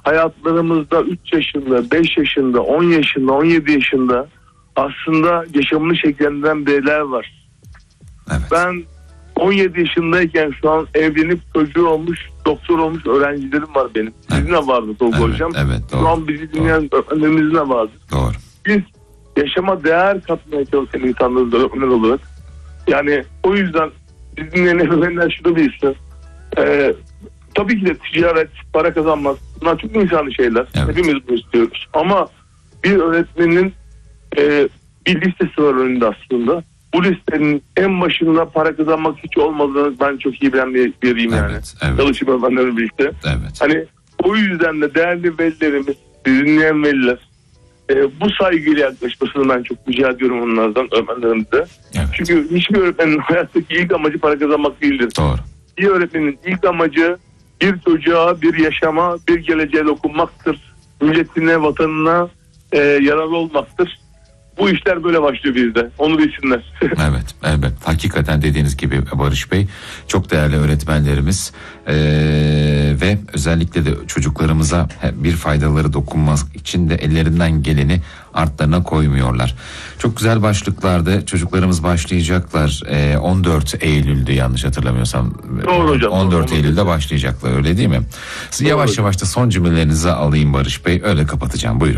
hayatlarımızda 3 yaşında, 5 yaşında, 10 yaşında, 17 yaşında aslında yaşamını şekillendiren bireyler var. Evet. Ben 17 yaşındayken şu an evlenip çocuğu olmuş, doktor olmuş öğrencilerim var benim. Sizin de vardı Tolga Hocam. Evet, doğru. Şu an bizi dinleyen öğretmenlerimizin de vardı. Doğru. Biz yaşama değer katmaya çalışan insanlarız öğretmenler olarak. Yani o yüzden bizim dinleyen öğretmenler şunu bilsin. Tabii ki de ticaret, para kazanmak, bunlar çok insani şeyler. Evet. Hepimiz bunu istiyoruz. Ama bir öğretmenin bir listesi var önünde aslında. Bu listenin en başında para kazanmak hiç olmadığını ben çok iyi bilen biriyim yani. Evet. Çalışma öğretmenlerle birlikte. Evet. Hani o yüzden de değerli velilerimiz, dinleyen veliler bu saygıyla yaklaşmasını ben çok rica ediyorum onlardan, öğretmenlerimizde. Evet. Çünkü hiçbir öğretmenin hayattaki ilk amacı para kazanmak değildir. Doğru. Bir öğretmenin ilk amacı bir çocuğa, bir yaşama, bir geleceğe dokunmaktır. Milletine, vatanına yararlı olmaktır. Bu işler böyle başlıyor bizde. Onu bilsinler. Evet. Hakikaten dediğiniz gibi Barış Bey, çok değerli öğretmenlerimiz ve özellikle de çocuklarımıza bir faydaları dokunmak için de ellerinden geleni artlarına koymuyorlar. Çok güzel başlıklarda çocuklarımız başlayacaklar. 14 Eylül'de yanlış hatırlamıyorsam. Doğru hocam. 14 Eylül'de başlayacaklar, öyle değil mi? Siz yavaş yavaş da son cümlelerinizi alayım Barış Bey. Öyle kapatacağım. Buyurun.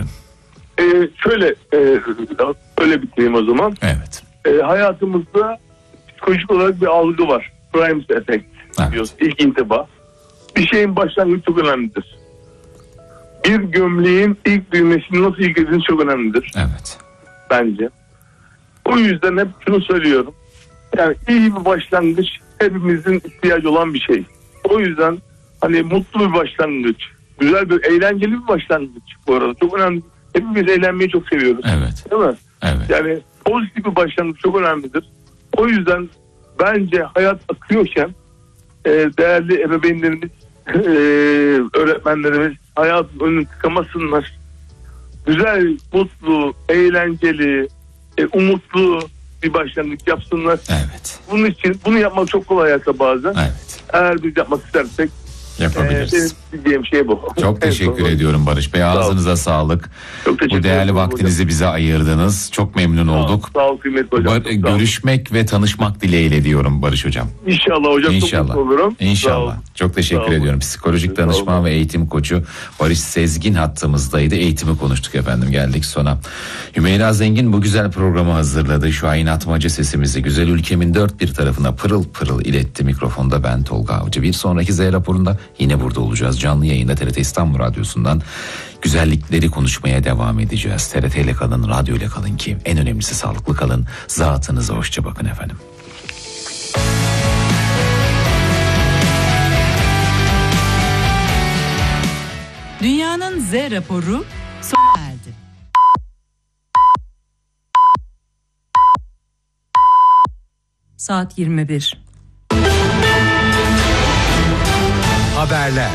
Öyle bitireyim o zaman. Evet. Hayatımızda psikolojik olarak bir algı var. Primus effect diyoruz. İlk intiba. Bir şeyin başlangıcı çok önemlidir. Bir gömleğin ilk düğmesini nasıl ilgilendiğiniz çok önemlidir. Evet. Bence. O yüzden hep şunu söylüyorum. Yani iyi bir başlangıç hepimizin ihtiyacı olan bir şey. O yüzden hani mutlu bir başlangıç, güzel bir, eğlenceli bir başlangıç bu arada. Çok önemli. Hepimiz eğlenmeyi çok seviyoruz. Evet. Değil mi? Evet. Yani pozitif bir başlangıç çok önemlidir. O yüzden bence hayat akıyorken değerli ebeveynlerimiz, öğretmenlerimiz hayatın önünü tıkamasınlar. Güzel, mutlu, eğlenceli, umutlu bir başlangıç yapsınlar. Evet. Bunun için bunu yapmak çok kolay hayatta bazen. Evet. Eğer biz yapmak istersek yapabiliriz. Diyeceğim şey bu. Çok teşekkür ediyorum Barış Bey. Ağzınıza sağlık. Bu değerli vaktinizi bize ayırdınız. Çok memnun olduk. Sağ ol kıymetli hocam. Görüşmek ve tanışmak dileğiyle diyorum Barış hocam. İnşallah hocam. İnşallah. Çok mutlu olurum. İnşallah. Çok teşekkür ediyorum. Psikolojik danışman ve eğitim koçu Barış Sezgin hattımızdaydı. Eğitimi konuştuk efendim. Geldik sona. Hümeyra Zengin bu güzel programı hazırladı. Şahin Atmaca sesimizi güzel ülkemin dört bir tarafına pırıl pırıl iletti. Mikrofonda ben Tolga Avcı. Bir sonraki Z raporunda yine burada olacağız. Canlı yayında TRT İstanbul Radyosu'ndan güzellikleri konuşmaya devam edeceğiz. TRT ile kalın, radyo ile kalın ki en önemlisi sağlıklı kalın. Zatınıza hoşça bakın efendim. Dünyanın Z raporu sona erdi. Saat 21. Haberler.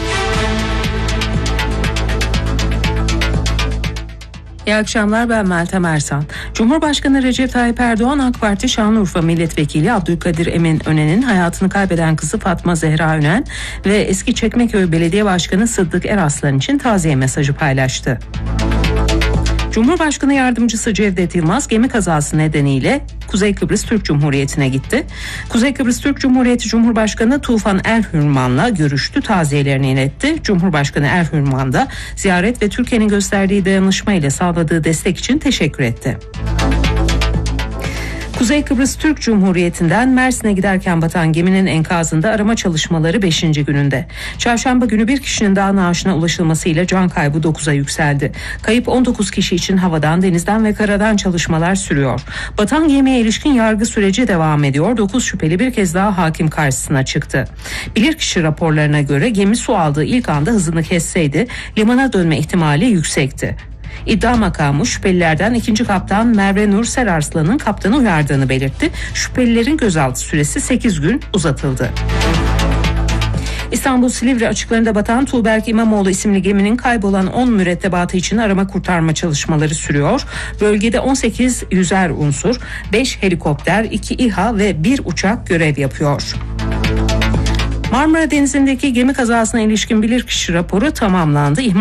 İyi akşamlar, ben Meltem Ersan. Cumhurbaşkanı Recep Tayyip Erdoğan, AK Parti Şanlıurfa Milletvekili Abdülkadir Emin Önen'in hayatını kaybeden kızı Fatma Zehra Önen ve eski Çekmeköy Belediye Başkanı Sıddık Eraslan için taziye mesajı paylaştı. Cumhurbaşkanı Yardımcısı Cevdet Yılmaz gemi kazası nedeniyle Kuzey Kıbrıs Türk Cumhuriyeti'ne gitti. Kuzey Kıbrıs Türk Cumhuriyeti Cumhurbaşkanı Tufan Erhürman'la görüştü, taziyelerini iletti. Cumhurbaşkanı Erhürman da ziyaret ve Türkiye'nin gösterdiği dayanışma ile sağladığı destek için teşekkür etti. Kuzey Kıbrıs Türk Cumhuriyeti'nden Mersin'e giderken batan geminin enkazında arama çalışmaları 5. gününde. Çarşamba günü bir kişinin daha naaşına ulaşılmasıyla can kaybı 9'a yükseldi. Kayıp 19 kişi için havadan, denizden ve karadan çalışmalar sürüyor. Batan gemiye ilişkin yargı süreci devam ediyor. 9 şüpheli bir kez daha hakim karşısına çıktı. Bilirkişi raporlarına göre gemi su aldığı ilk anda hızını kesseydi limana dönme ihtimali yüksekti. İddia makamı şüphelilerden 2. kaptan Merve Nur Serarslan'ın kaptanı uyardığını belirtti. Şüphelilerin gözaltı süresi 8 gün uzatıldı. İstanbul Silivri açıklarında batan Tuğberk İmamoğlu isimli geminin kaybolan 10 mürettebatı için arama kurtarma çalışmaları sürüyor. Bölgede 18 yüzer unsur, 5 helikopter, 2 İHA ve 1 uçak görev yapıyor. Marmara Denizi'ndeki gemi kazasına ilişkin bilirkişi raporu tamamlandı.